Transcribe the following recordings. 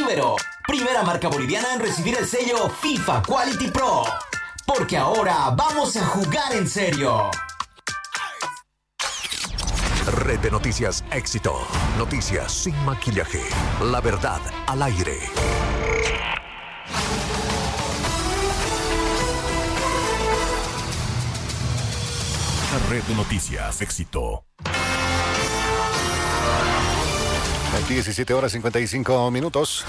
Ibero, primera marca boliviana en recibir el sello FIFA Quality Pro. Porque ahora vamos a jugar en serio. Red de Noticias Éxito. Noticias sin maquillaje. La verdad al aire. Red de Noticias Éxito. 17:55.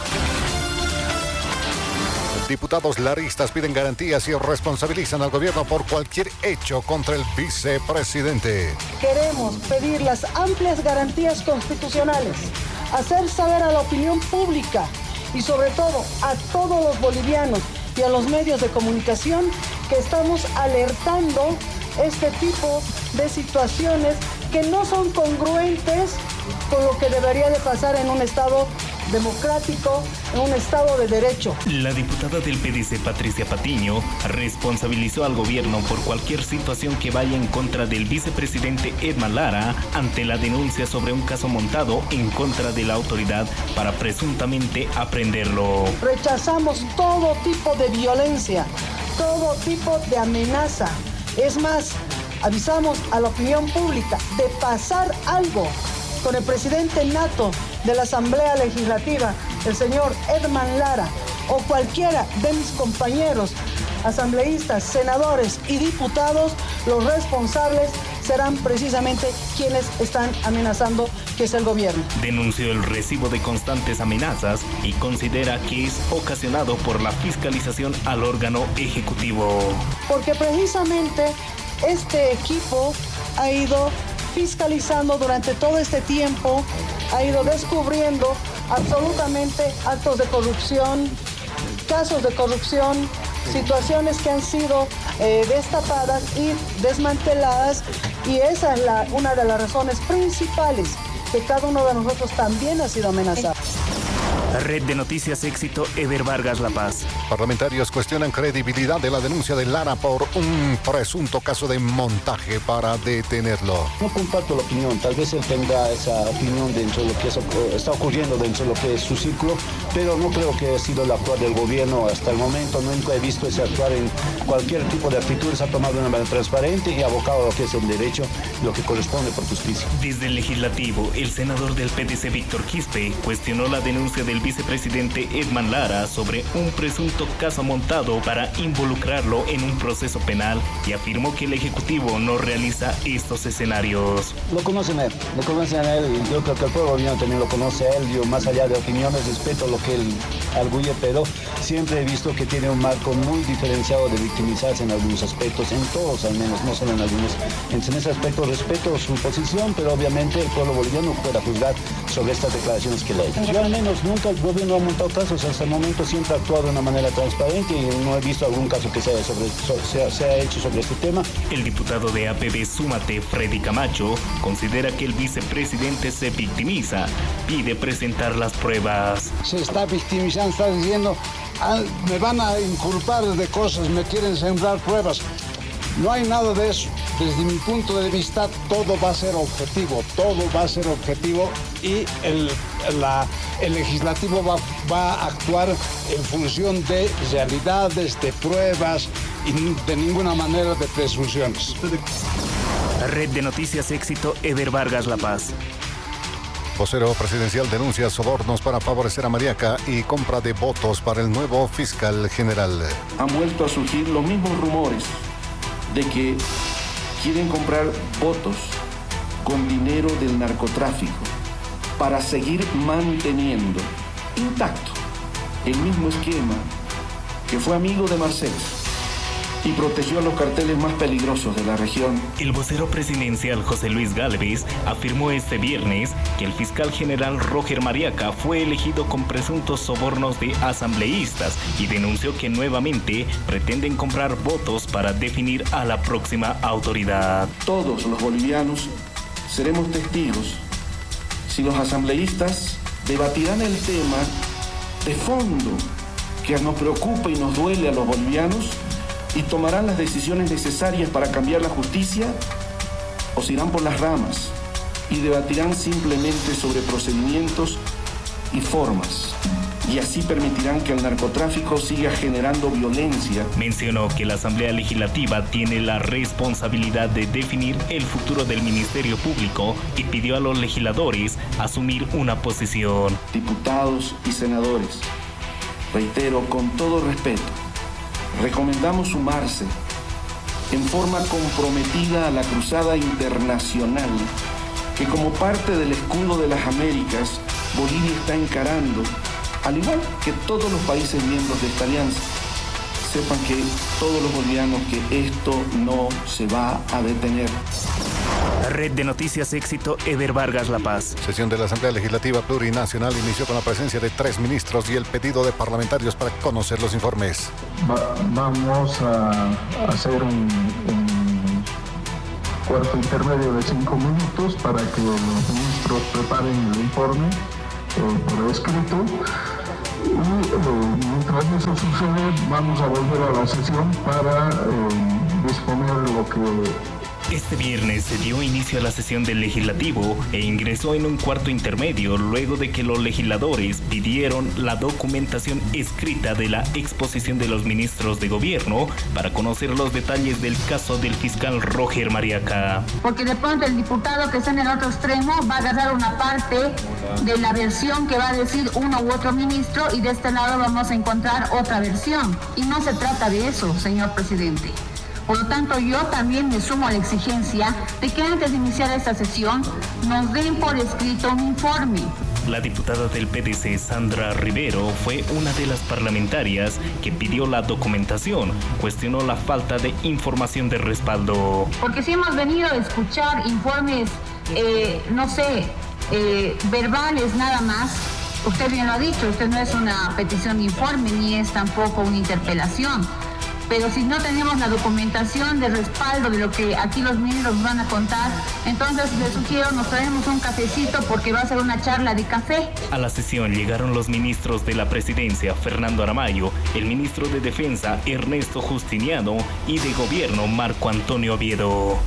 Diputados laristas piden garantías y responsabilizan al gobierno por cualquier hecho contra el vicepresidente. Queremos pedir las amplias garantías constitucionales, hacer saber a la opinión pública y sobre todo a todos los bolivianos y a los medios de comunicación que estamos alertando este tipo de situaciones que no son congruentes con lo que debería de pasar en un Estado democrático, en un Estado de derecho. La diputada del PDC, Patricia Patiño, responsabilizó al gobierno por cualquier situación que vaya en contra del vicepresidente Edman Lara ante la denuncia sobre un caso montado en contra de la autoridad para presuntamente aprenderlo. Rechazamos todo tipo de violencia, todo tipo de amenaza. Es más, avisamos a la opinión pública de pasar algo con el presidente nato de la Asamblea Legislativa, el señor Edman Lara, o cualquiera de mis compañeros asambleístas, senadores y diputados, los responsables serán precisamente quienes están amenazando, que es el gobierno. Denunció el recibo de constantes amenazas y considera que es ocasionado por la fiscalización al órgano ejecutivo. Porque precisamente este equipo ha ido fiscalizando durante todo este tiempo, ha ido descubriendo absolutamente actos de corrupción, casos de corrupción, situaciones que han sido destapadas y desmanteladas, y esa es una de las razones principales que cada uno de nosotros también ha sido amenazado. Red de Noticias Éxito, Eber Vargas, La Paz. Parlamentarios cuestionan credibilidad de la denuncia de Lara por un presunto caso de montaje para detenerlo. No comparto la opinión, tal vez él tenga esa opinión dentro de lo que está ocurriendo dentro de lo que es su ciclo, pero no creo que haya sido el actuar del gobierno hasta el momento. Nunca he visto ese actuar en cualquier tipo de actitudes, ha tomado de una manera transparente y abocado a lo que es el derecho, lo que corresponde por justicia. Desde el legislativo, el senador del PDC, Víctor Quispe, cuestionó la denuncia del vicepresidente Edman Lara sobre un presunto caso montado para involucrarlo en un proceso penal y afirmó que el Ejecutivo no realiza estos escenarios. Lo conocen a él y yo creo que el pueblo boliviano también lo conoce a él. Yo, más allá de opiniones, respeto lo que él arguye, pero siempre he visto que tiene un marco muy diferenciado de victimizarse en algunos aspectos, en todos al menos, no solo en algunos. Entonces, en ese aspecto respeto su posición, pero obviamente el pueblo boliviano pueda juzgar sobre estas declaraciones que le ha hecho. Yo al menos nunca, el gobierno ha montado casos, hasta el momento siempre ha actuado de una manera transparente y no he visto algún caso que se haya hecho sobre este tema. El diputado de APB Súmate, Freddy Camacho, considera que el vicepresidente se victimiza, pide presentar las pruebas. Se está victimizando, está diciendo, me van a inculpar de cosas, me quieren sembrar pruebas. No hay nada de eso. Desde mi punto de vista, todo va a ser objetivo y el legislativo va a actuar en función de realidades, de pruebas y de ninguna manera de presunciones. Red de Noticias Éxito, Eber Vargas, La Paz. Vocero presidencial denuncia sobornos para favorecer a Mariaca y compra de votos para el nuevo fiscal general. Han vuelto a surgir los mismos rumores de que quieren comprar votos con dinero del narcotráfico para seguir manteniendo intacto el mismo esquema que fue amigo de Marcelo y protegió a los carteles más peligrosos de la región. El vocero presidencial José Luis Gálvez afirmó este viernes que el fiscal general Roger Mariaca fue elegido con presuntos sobornos de asambleístas y denunció que nuevamente pretenden comprar votos para definir a la próxima autoridad. Todos los bolivianos seremos testigos si los asambleístas debatirán el tema de fondo que nos preocupa y nos duele a los bolivianos y tomarán las decisiones necesarias para cambiar la justicia, o se irán por las ramas y debatirán simplemente sobre procedimientos y formas y así permitirán que el narcotráfico siga generando violencia. Mencionó que la Asamblea Legislativa tiene la responsabilidad de definir el futuro del Ministerio Público y pidió a los legisladores asumir una posición. Diputados y senadores, reitero con todo respeto, recomendamos sumarse en forma comprometida a la cruzada internacional que como parte del escudo de las Américas, Bolivia está encarando, al igual que todos los países miembros de esta alianza. Sepan que todos los bolivianos que esto no se va a detener. Red de Noticias Éxito, Eder Vargas, La Paz. Sesión de la Asamblea Legislativa Plurinacional inició con la presencia de 3 ministros y el pedido de parlamentarios para conocer los informes. Vamos a hacer un cuarto intermedio de 5 minutos para que los ministros preparen el informe por escrito. Y mientras eso sucede, vamos a volver a la sesión para disponer lo que... Este viernes se dio inicio a la sesión del Legislativo e ingresó en un cuarto intermedio luego de que los legisladores pidieron la documentación escrita de la exposición de los ministros de gobierno para conocer los detalles del caso del fiscal Roger Mariaca. Porque de pronto el diputado que está en el otro extremo va a agarrar una parte de la versión que va a decir uno u otro ministro y de este lado vamos a encontrar otra versión. Y no se trata de eso, señor presidente. Por lo tanto, yo también me sumo a la exigencia de que antes de iniciar esta sesión nos den por escrito un informe. La diputada del PDC, Sandra Rivero, fue una de las parlamentarias que pidió la documentación. Cuestionó la falta de información de respaldo. Porque si hemos venido a escuchar informes, verbales nada más, usted bien lo ha dicho, usted no es una petición de informe ni es tampoco una interpelación. Pero si no tenemos la documentación de respaldo de lo que aquí los ministros nos van a contar, entonces les sugiero nos traemos un cafecito porque va a ser una charla de café. A la sesión llegaron los ministros de la Presidencia, Fernando Aramayo, el ministro de Defensa, Ernesto Justiniano, y de Gobierno, Marco Antonio Oviedo.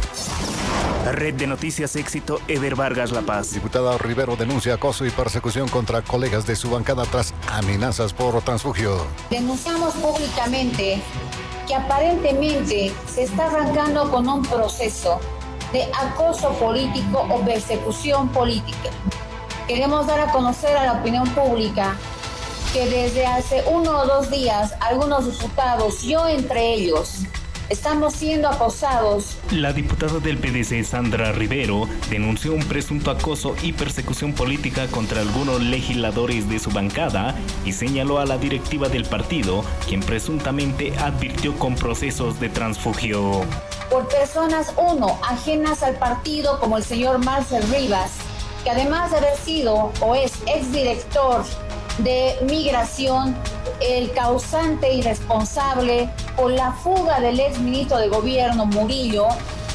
Red de Noticias Éxito, Eder Vargas, La Paz. Diputada Rivero denuncia acoso y persecución contra colegas de su bancada tras amenazas por transfugio. Denunciamos públicamente que aparentemente se está arrancando con un proceso de acoso político o persecución política. Queremos dar a conocer a la opinión pública que desde hace 1 o 2 días algunos diputados, yo entre ellos, estamos siendo acosados. La diputada del PDC, Sandra Rivero, denunció un presunto acoso y persecución política contra algunos legisladores de su bancada y señaló a la directiva del partido, quien presuntamente advirtió con procesos de transfugio. Por personas, ajenas al partido, como el señor Marcel Rivas, que además de haber sido o es exdirector de Migración, el causante y responsable por la fuga del exministro de Gobierno Murillo,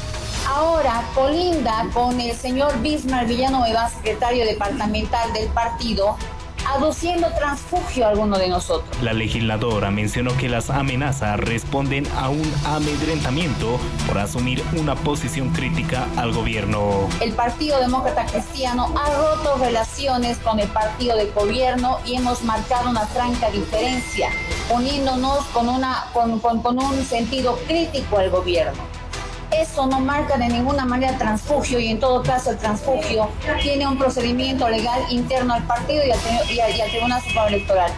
ahora colinda con el señor Bismarck Villanueva, secretario departamental del partido, aduciendo transfugio a alguno de nosotros. La legisladora mencionó que las amenazas responden a un amedrentamiento por asumir una posición crítica al gobierno. El Partido Demócrata Cristiano ha roto relaciones con el partido de gobierno y hemos marcado una franca diferencia, poniéndonos con un sentido crítico al gobierno. Eso no marca de ninguna manera transfugio y en todo caso el transfugio tiene un procedimiento legal interno al partido y al Tribunal Supremo Electoral.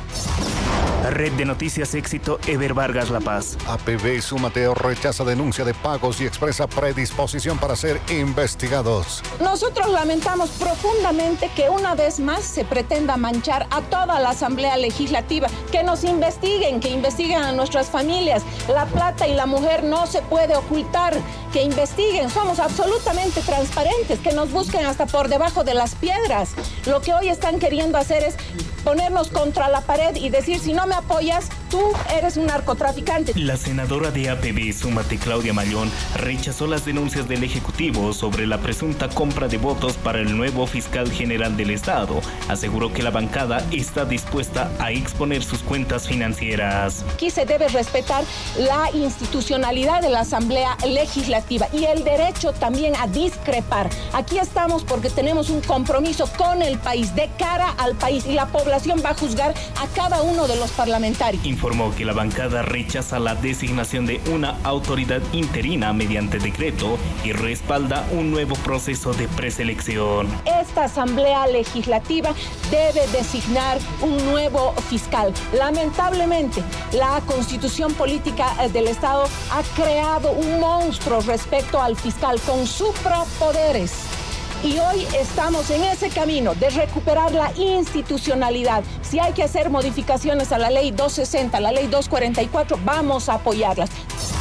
Red de Noticias Éxito, Eder Vargas, La Paz. APB Sumateo rechaza denuncia de pagos y expresa predisposición para ser investigados. Nosotros lamentamos profundamente que una vez más se pretenda manchar a toda la Asamblea Legislativa. Que nos investiguen, que investiguen a nuestras familias. La plata y la mujer no se puede ocultar. Que investiguen, somos absolutamente transparentes, que nos busquen hasta por debajo de las piedras. Lo que hoy están queriendo hacer es ponernos contra la pared y decir, si no me apoyas, Tú eres un narcotraficante. La senadora de APB, Súmate, Claudia Mallón, rechazó las denuncias del Ejecutivo sobre la presunta compra de votos para el nuevo fiscal general del Estado. Aseguró que la bancada está dispuesta a exponer sus cuentas financieras. Aquí se debe respetar la institucionalidad de la Asamblea Legislativa y el derecho también a discrepar. Aquí estamos porque tenemos un compromiso con el país, de cara al país, y la población va a juzgar a cada uno de los parlamentarios. Informó que la bancada rechaza la designación de una autoridad interina mediante decreto y respalda un nuevo proceso de preselección. Esta Asamblea Legislativa debe designar un nuevo fiscal. Lamentablemente, la Constitución Política del Estado ha creado un monstruo respecto al fiscal con suprapoderes. Y hoy estamos en ese camino de recuperar la institucionalidad. Si hay que hacer modificaciones a la ley 260, a la ley 244, vamos a apoyarlas.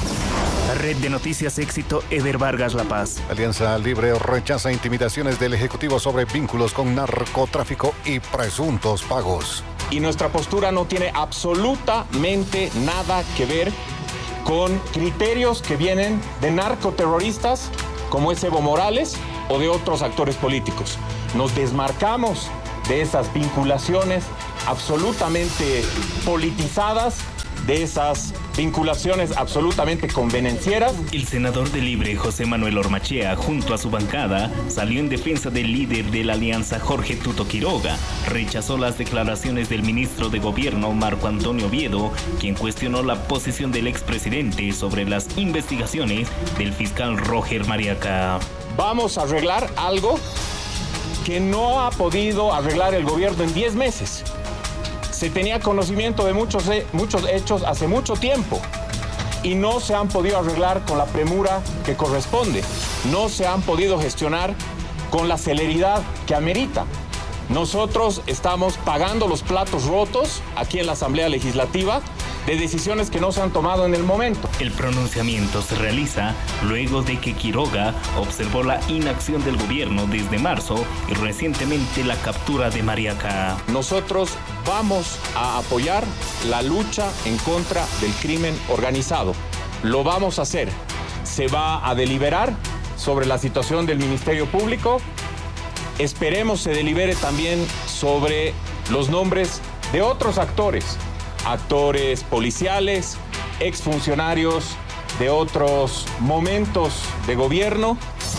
Red de Noticias Éxito, Eder Vargas, La Paz. Alianza Libre rechaza intimidaciones del Ejecutivo sobre vínculos con narcotráfico y presuntos pagos. Y nuestra postura no tiene absolutamente nada que ver con criterios que vienen de narcoterroristas como es Evo Morales o de otros actores políticos. Nos desmarcamos de esas vinculaciones absolutamente politizadas, de esas vinculaciones absolutamente convenencieras. El senador de Libre, José Manuel Ormachea, junto a su bancada, salió en defensa del líder de la alianza, Jorge Tuto Quiroga. Rechazó las declaraciones del ministro de Gobierno, Marco Antonio Oviedo, quien cuestionó la posición del expresidente sobre las investigaciones del fiscal Roger Mariaca. Vamos a arreglar algo que no ha podido arreglar el gobierno en 10 meses. Se tenía conocimiento de muchos hechos hace mucho tiempo y no se han podido arreglar con la premura que corresponde. No se han podido gestionar con la celeridad que amerita. Nosotros estamos pagando los platos rotos aquí en la Asamblea Legislativa de decisiones que no se han tomado en el momento. El pronunciamiento se realiza luego de que Quiroga observó la inacción del gobierno desde marzo y recientemente la captura de Mariaca. Nosotros vamos a apoyar la lucha en contra del crimen organizado. Lo vamos a hacer. Se va a deliberar sobre la situación del Ministerio Público. Esperemos se delibere también sobre los nombres de otros actores policiales, exfuncionarios de otros momentos de gobierno.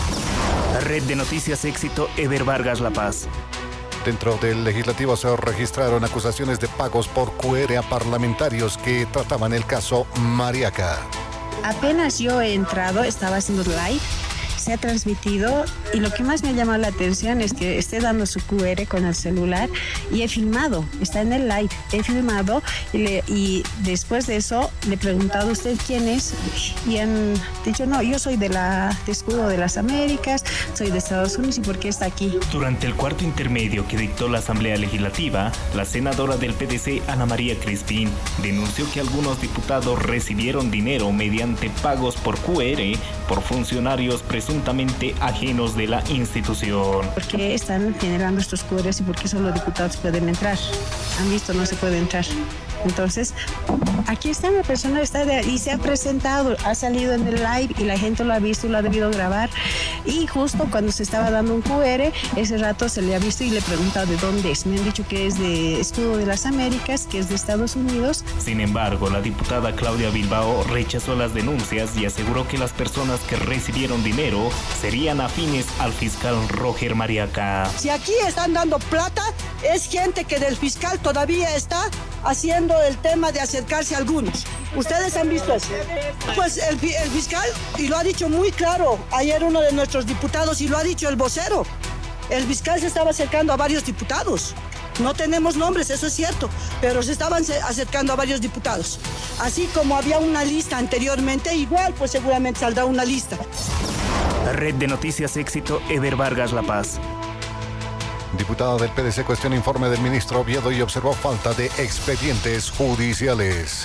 Red de Noticias Éxito, Eder Vargas, La Paz. Dentro del legislativo se registraron acusaciones de pagos por QR a parlamentarios que trataban el caso Mariaca. Apenas yo he entrado, estaba haciendo live, se ha transmitido y lo que más me ha llamado la atención es que esté dando su QR con el celular y he filmado, está en el live, he filmado y después de eso le he preguntado ¿usted quién es? Y han dicho no, yo soy de Escudo de las Américas, soy de Estados Unidos y ¿por qué está aquí? Durante el cuarto intermedio que dictó la Asamblea Legislativa, la senadora del PDC, Ana María Crispín, denunció que algunos diputados recibieron dinero mediante pagos por QR por funcionarios presuntamente ajenos de la institución. ¿Por qué están generando estos QRs y por qué solo diputados pueden entrar? Han visto, no se puede entrar. Entonces, aquí está una persona y se ha presentado, ha salido en el live y la gente lo ha visto y lo ha debido grabar. Y justo cuando se estaba dando un QR, ese rato se le ha visto y le he preguntado de dónde es. Me han dicho que es de Escudo de las Américas, que es de Estados Unidos. Sin embargo, la diputada Claudia Bilbao rechazó las denuncias y aseguró que las personas que recibieron dinero serían afines al fiscal Roger Mariaca. Si aquí están dando plata, es gente que del fiscal todavía está haciendo el tema de acercarse a algunos. ¿Ustedes han visto eso? Pues el fiscal, y lo ha dicho muy claro ayer uno de nuestros diputados, y lo ha dicho el vocero, el fiscal se estaba acercando a varios diputados. No tenemos nombres, eso es cierto, pero se estaban acercando a varios diputados. Así como había una lista anteriormente, igual pues seguramente saldrá una lista. Red de Noticias Éxito, Eder Vargas, La Paz. Diputada del PDC cuestiona informe del ministro Oviedo y observó falta de expedientes judiciales.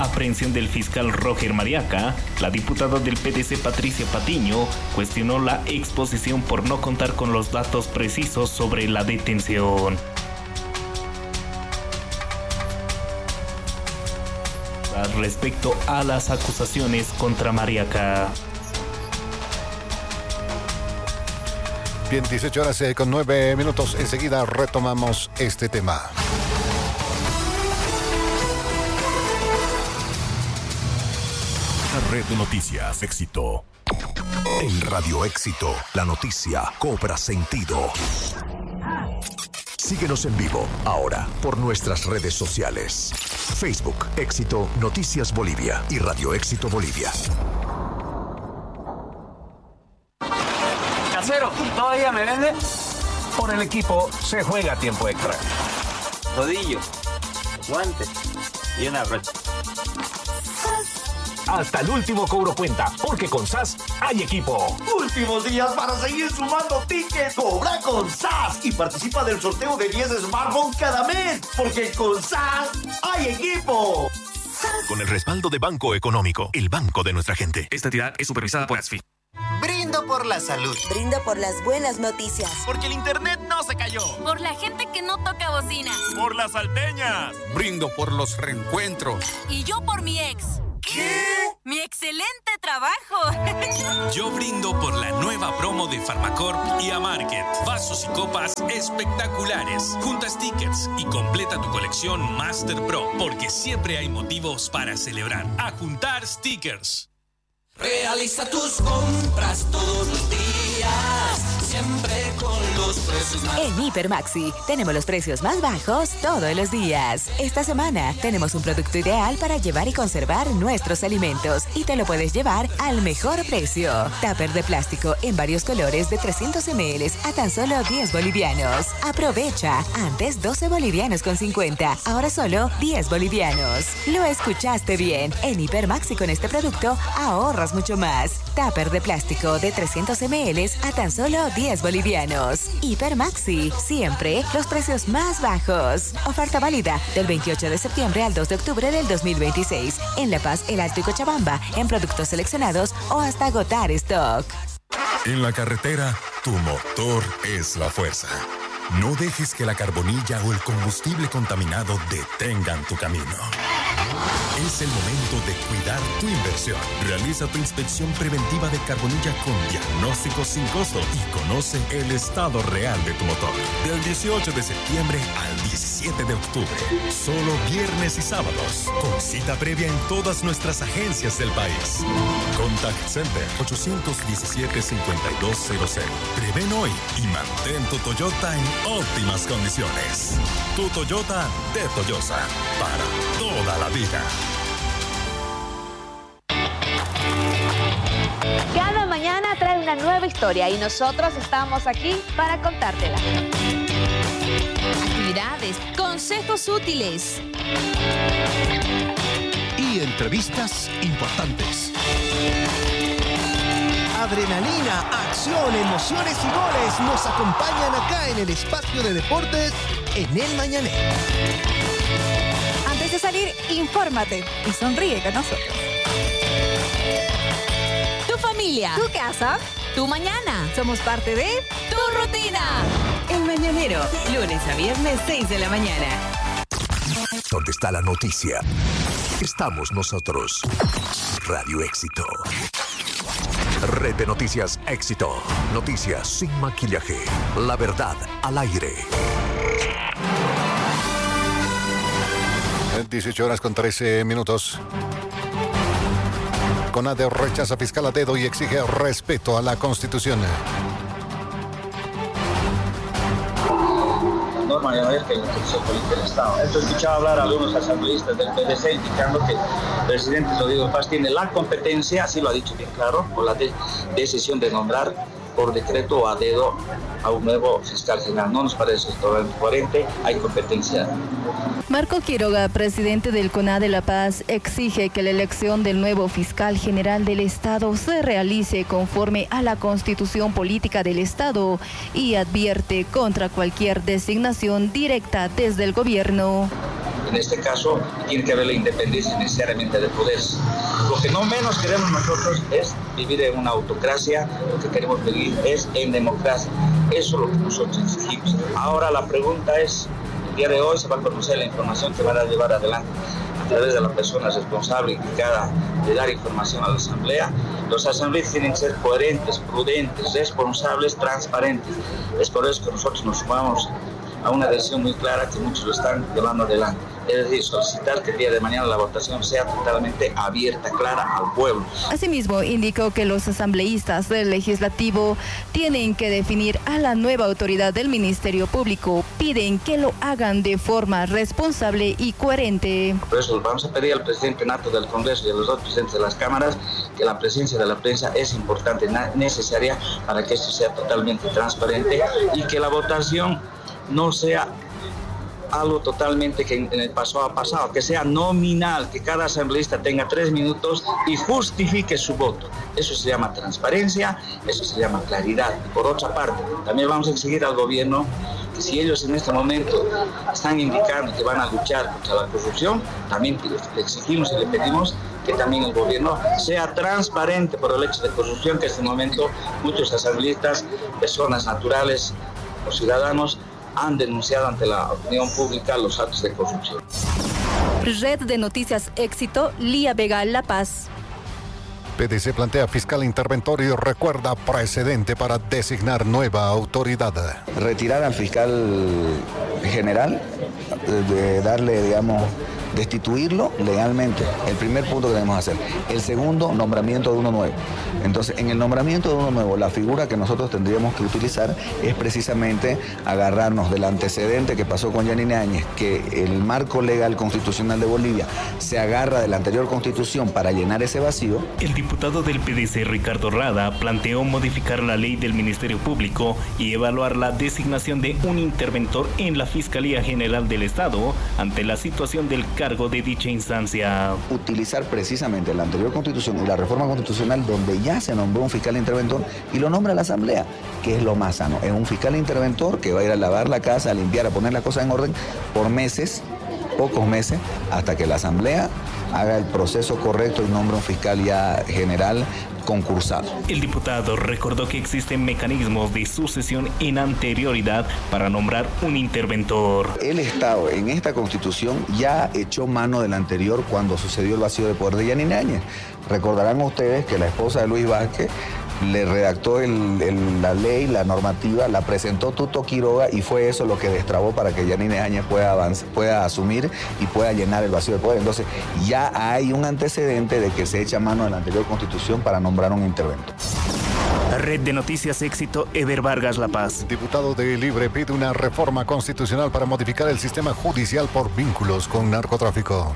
aprehensión del fiscal Roger Mariaca, la diputada del PDC Patricia Patiño cuestionó la exposición por no contar con los datos precisos sobre la detención. Respecto a las acusaciones contra Mariaca. Bien, 18 horas con 9 minutos. Enseguida retomamos este tema. La red de noticias Éxito. En Radio Éxito, la noticia cobra sentido. Síguenos en vivo, ahora, por nuestras redes sociales. Facebook, Éxito Noticias Bolivia y Radio Éxito Bolivia. Casero, ¿todavía me vende? Por el equipo se juega tiempo extra. Rodillo, guante y una brocha. Hasta el último cobro cuenta, porque con SAS hay equipo. Últimos días para seguir sumando tickets. Cobra con SAS y participa del sorteo de 10 smartphones cada mes, porque con SAS hay equipo. Con el respaldo de Banco Económico, el banco de nuestra gente. Esta entidad es supervisada por ASFI. Brindo por la salud. Brindo por las buenas noticias. Porque el internet no se cayó. Por la gente que no toca bocina. Por las salteñas. Brindo por los reencuentros. Y yo por mi ex. ¿Qué? ¡Mi excelente trabajo! Yo brindo por la nueva promo de Farmacorp y Amarket. Vasos y copas espectaculares. Junta stickers y completa tu colección Master Pro, porque siempre hay motivos para celebrar. A juntar stickers. Realiza tus compras todos los días, siempre con los precios más bajos. En Hipermaxi tenemos los precios más bajos todos los días. Esta semana tenemos un producto ideal para llevar y conservar nuestros alimentos y te lo puedes llevar al mejor precio. Tupper de plástico en varios colores de 300 ml a tan solo 10 bolivianos. Aprovecha, antes 12 bolivianos con 50, ahora solo 10 bolivianos. Lo escuchaste bien, en Hipermaxi con este producto ahorras mucho más. Tupper de plástico de 300 ml a tan solo 10 bolivianos. Hipermaxi, siempre los precios más bajos. Oferta válida del 28 de septiembre al 2 de octubre del 2026. En La Paz, El Alto y Cochabamba, en productos seleccionados o hasta agotar stock. En la carretera, tu motor es la fuerza. No dejes que la carbonilla o el combustible contaminado detengan tu camino. Es el momento de cuidar tu inversión. Realiza tu inspección preventiva de carbonilla con diagnóstico sin costo y conoce el estado real de tu motor. Del 18 de septiembre al 17 de octubre. Solo viernes y sábados. Con cita previa en todas nuestras agencias del país. Contact Center 817-5200. Preven hoy y mantén tu Toyota en óptimas condiciones. Tu Toyota de Toyosa. Para toda la vida. Cada mañana trae una nueva historia y nosotros estamos aquí para contártela. Actividades, consejos útiles y entrevistas importantes. Adrenalina, acción, emociones y goles nos acompañan acá en el espacio de deportes en El Mañanero. Antes de salir, infórmate y sonríe con nosotros. Tu familia, tu casa, tu mañana. Somos parte de tu rutina. El Mañanero, lunes a viernes, 6 de la mañana. ¿Dónde está la noticia? Estamos nosotros. Radio Éxito. Red de Noticias Éxito. Noticias sin maquillaje. La verdad al aire. 18 horas con 13 minutos. CONADE rechaza fiscal a dedo y exige respeto a la Constitución. La norma ya no es que la Constitución política del Estado. Esto he escuchado hablar a algunos asambleístas del PDC indicando que el presidente Rodrigo Paz tiene la competencia, así lo ha dicho bien claro, por la decisión de nombrar por decreto a dedo a un nuevo fiscal general. No nos parece totalmente coherente, hay competencia. Marco Quiroga, presidente del CONADE La Paz, exige que la elección del nuevo fiscal general del Estado se realice conforme a la Constitución Política del Estado y advierte contra cualquier designación directa desde el gobierno. en este caso tiene que haber la independencia necesariamente de poderes. Lo que no menos queremos nosotros es vivir en una autocracia, lo que queremos vivir es en democracia. Eso es lo que nosotros exigimos. Ahora la pregunta es, el día de hoy se va a conocer la información que van a llevar adelante a través de la persona responsable indicada de dar información a la Asamblea. Los asambleístas tienen que ser coherentes, prudentes, responsables, transparentes. Es por eso que nosotros nos sumamos a una decisión muy clara que muchos lo están llevando adelante. Es decir, solicitar que el día de mañana la votación sea totalmente abierta, clara al pueblo. Asimismo, indicó que los asambleístas del Legislativo tienen que definir a la nueva autoridad del Ministerio Público. Piden que lo hagan de forma responsable y coherente. Por eso vamos a pedir al presidente nato del Congreso y a los dos presidentes de las cámaras que la presencia de la prensa es importante, necesaria para que esto sea totalmente transparente y que la votación no sea algo totalmente que en el pasado ha pasado, que sea nominal, que cada asambleísta tenga 3 minutos y justifique su voto. Eso se llama transparencia, eso se llama claridad. Por otra parte, también vamos a exigir al gobierno que si ellos en este momento están indicando que van a luchar contra la corrupción, también le exigimos y le pedimos que también el gobierno sea transparente por el hecho de corrupción que en este momento muchos asambleístas, personas naturales o ciudadanos han denunciado ante la opinión pública los actos de corrupción. Red de Noticias Éxito, Lía Vega, La Paz. PDC plantea fiscal interventor y recuerda precedente para designar nueva autoridad. Retirar al fiscal general, darle, digamos, destituirlo legalmente. El primer punto que debemos hacer. El segundo, nombramiento de uno nuevo. Entonces, en el nombramiento de uno nuevo, la figura que nosotros tendríamos que utilizar es precisamente agarrarnos del antecedente que pasó con Yanine Áñez, que el marco legal constitucional de Bolivia se agarra de la anterior constitución para llenar ese vacío. El diputado del PDC, Ricardo Rada, planteó modificar la ley del Ministerio Público y evaluar la designación de un interventor en la Fiscalía General del Estado ante la situación del cargo de dicha instancia. Utilizar precisamente la anterior constitución y la reforma constitucional donde ya se nombró un fiscal interventor y lo nombra la Asamblea, que es lo más sano. Es un fiscal interventor que va a ir a lavar la casa, a limpiar, a poner las cosas en orden por meses, pocos meses, hasta que la Asamblea haga el proceso correcto y nombre un fiscal ya general concursado. El diputado recordó que existen mecanismos de sucesión en anterioridad para nombrar un interventor. El Estado en esta Constitución ya echó mano del anterior cuando sucedió el vacío de poder de Yanine Áñez. Recordarán ustedes que la esposa de Luis Vázquez le redactó la ley, la normativa, la presentó Tuto Quiroga y fue eso lo que destrabó para que Yanine Áñez pueda asumir y pueda llenar el vacío de poder. Entonces ya hay un antecedente de que se echa mano de la anterior constitución para nombrar un interventor. Red de Noticias Éxito, Eber Vargas, La Paz. Diputado de Libre pide una reforma constitucional para modificar el sistema judicial por vínculos con narcotráfico.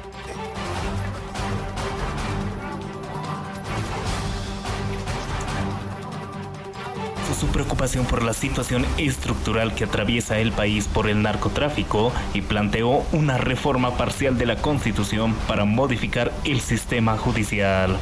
Su preocupación por la situación estructural que atraviesa el país por el narcotráfico y planteó una reforma parcial de la Constitución para modificar el sistema judicial.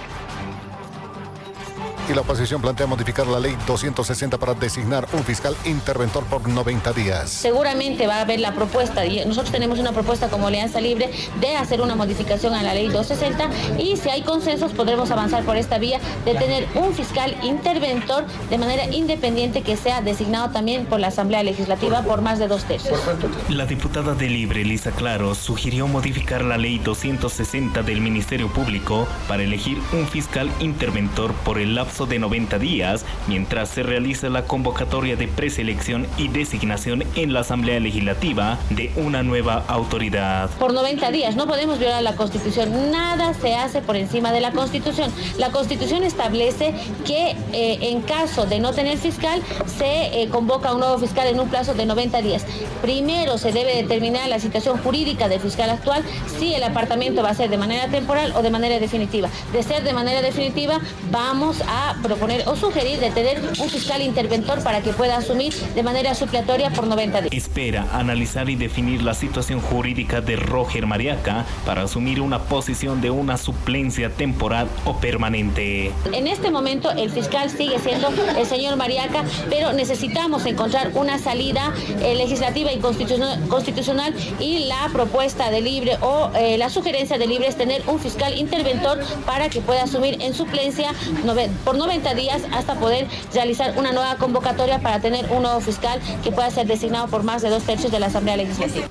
Y la oposición plantea modificar la ley 260 para designar un fiscal interventor por 90 días. Seguramente va a haber la propuesta, y nosotros tenemos una propuesta como Alianza Libre de hacer una modificación a la ley 260 y si hay consensos podremos avanzar por esta vía de tener un fiscal interventor de manera independiente que sea designado también por la Asamblea Legislativa por más de 2/3. La diputada de Libre, Lisa Claro, sugirió modificar la ley 260 del Ministerio Público para elegir un fiscal interventor por el lapso de 90 días mientras se realiza la convocatoria de preselección y designación en la Asamblea Legislativa de una nueva autoridad. Por 90 días, no podemos violar la Constitución, nada se hace por encima de la Constitución. La Constitución establece que en caso de no tener fiscal, se convoca un nuevo fiscal en un plazo de 90 días. Primero se debe determinar la situación jurídica del fiscal actual, si el apartamiento va a ser de manera temporal o de manera definitiva. De ser de manera definitiva, vamos a a proponer o sugerir de tener un fiscal interventor para que pueda asumir de manera supletoria por 90 días. Espera analizar y definir la situación jurídica de Roger Mariaca para asumir una posición de una suplencia temporal o permanente. En este momento el fiscal sigue siendo el señor Mariaca, pero necesitamos encontrar una salida legislativa y constitucional, y la propuesta de Libre o la sugerencia de Libre es tener un fiscal interventor para que pueda asumir en suplencia por 90 días hasta poder realizar una nueva convocatoria para tener un nuevo fiscal que pueda ser designado por más de 2/3 de la Asamblea Legislativa.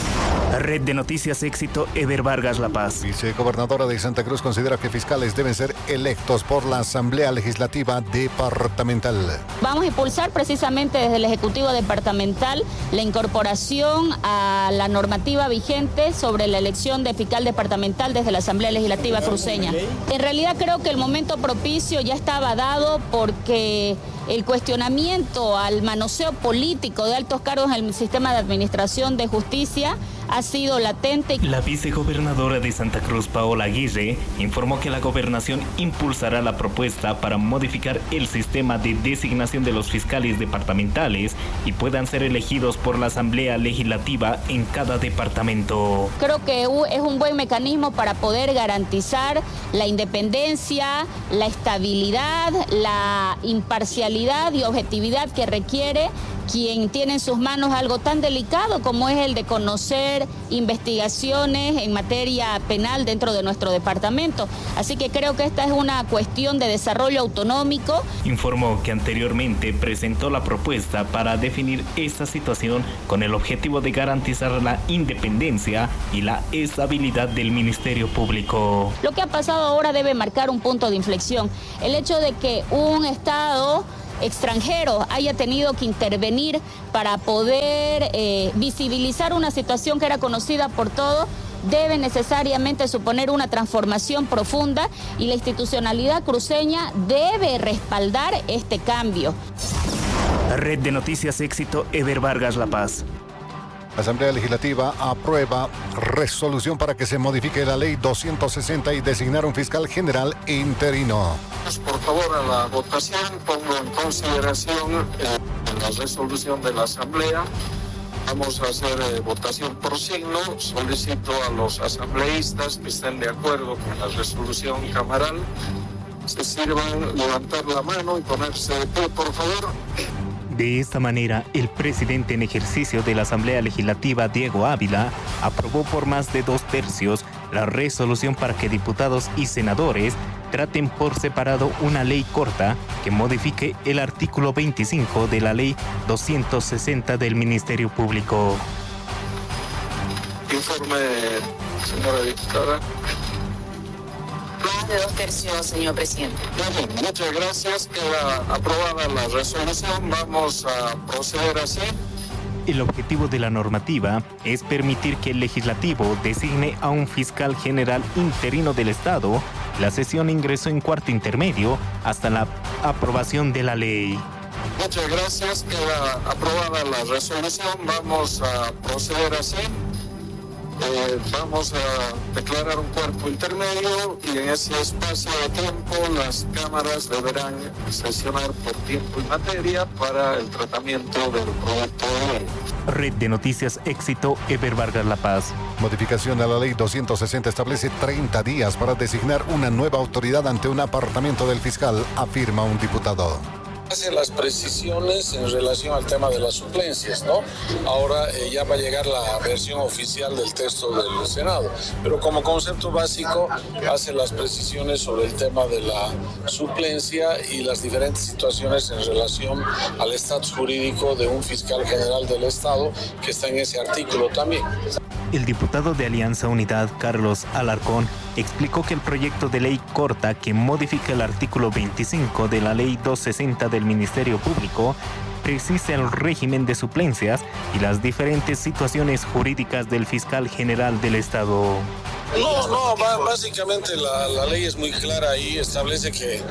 Red de Noticias Éxito, Eber Vargas La Paz. Vicegobernadora de Santa Cruz considera que fiscales deben ser electos por la Asamblea Legislativa Departamental. Vamos a impulsar precisamente desde el Ejecutivo Departamental la incorporación a la normativa vigente sobre la elección de fiscal departamental desde la Asamblea Legislativa cruceña. En realidad creo que el momento propicio ya estaba dado porque el cuestionamiento al manoseo político de altos cargos en el sistema de administración de justicia ha sido latente. La vicegobernadora de Santa Cruz, Paola Aguirre, informó que la gobernación impulsará la propuesta para modificar el sistema de designación de los fiscales departamentales y puedan ser elegidos por la Asamblea Legislativa en cada departamento. Creo que es un buen mecanismo para poder garantizar la independencia, la estabilidad, la imparcialidad y objetividad que requiere quien tiene en sus manos algo tan delicado como es el de conocer investigaciones en materia penal dentro de nuestro departamento. Así que creo que esta es una cuestión de desarrollo autonómico. Informó que anteriormente presentó la propuesta para definir esta situación con el objetivo de garantizar la independencia y la estabilidad del Ministerio Público. Lo que ha pasado ahora debe marcar un punto de inflexión. El hecho de que un Estado extranjero haya tenido que intervenir para poder visibilizar una situación que era conocida por todos, debe necesariamente suponer una transformación profunda y la institucionalidad cruceña debe respaldar este cambio. Red de Noticias Éxito, Eber Vargas La Paz. La Asamblea Legislativa aprueba resolución para que se modifique la ley 260 y designar un fiscal general interino. Por favor, a la votación pongo en consideración la resolución de la Asamblea. Vamos a hacer votación por signo. Solicito a los asambleístas que estén de acuerdo con la resolución camaral se sirvan levantar la mano y ponerse de pie, por favor. De esta manera, el presidente en ejercicio de la Asamblea Legislativa, Diego Ávila, aprobó por más de 2/3 la resolución para que diputados y senadores traten por separado una ley corta que modifique el artículo 25 de la ley 260 del Ministerio Público. Informe, señora diputada. Más de 2/3, señor presidente. Bien, muchas gracias. Queda aprobada la resolución. Vamos a proceder así. El objetivo de la normativa es permitir que el legislativo designe a un fiscal general interino del Estado. La sesión ingresó en cuarto intermedio hasta la aprobación de la ley. Muchas gracias. Queda aprobada la resolución. Vamos a proceder así. Vamos a declarar un cuerpo intermedio y en ese espacio de tiempo las cámaras deberán sesionar por tiempo y materia para el tratamiento del proyecto de ley. Red de Noticias Éxito, Eber Vargas La Paz. Modificación a la ley 260 establece 30 días para designar una nueva autoridad ante un apartamento del fiscal, afirma un diputado. Hace las precisiones en relación al tema de las suplencias, ¿no? Ahora ya va a llegar la versión oficial del texto del Senado, pero como concepto básico hace las precisiones sobre el tema de la suplencia y las diferentes situaciones en relación al estatus jurídico de un fiscal general del Estado que está en ese artículo también. El diputado de Alianza Unidad, Carlos Alarcón, explicó que el proyecto de ley corta que modifica el artículo 25 de la ley 260 del Ministerio Público precisa el régimen de suplencias y las diferentes situaciones jurídicas del fiscal general del Estado. Básicamente la ley es muy clara y establece que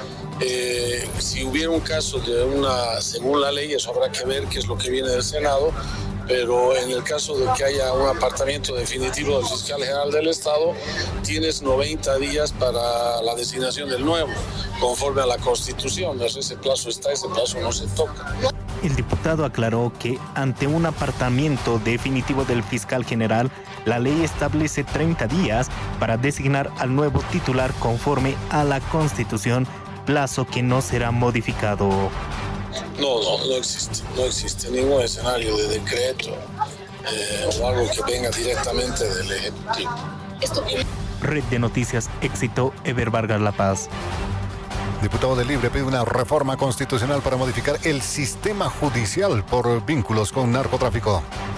si hubiera un caso de según la ley, eso habrá que ver qué es lo que viene del Senado, pero en el caso de que haya un apartamiento definitivo del fiscal general del Estado, tienes 90 días para la designación del nuevo, conforme a la Constitución. Ese plazo está, ese plazo no se toca. El diputado aclaró que ante un apartamiento definitivo del fiscal general, la ley establece 30 días para designar al nuevo titular conforme a la Constitución, plazo que no será modificado. No existe ningún escenario de decreto o algo que venga directamente del Ejecutivo. Red de Noticias Éxito, Eber Vargas La Paz. Diputado de Libre pide una reforma constitucional para modificar el sistema judicial por vínculos con narcotráfico.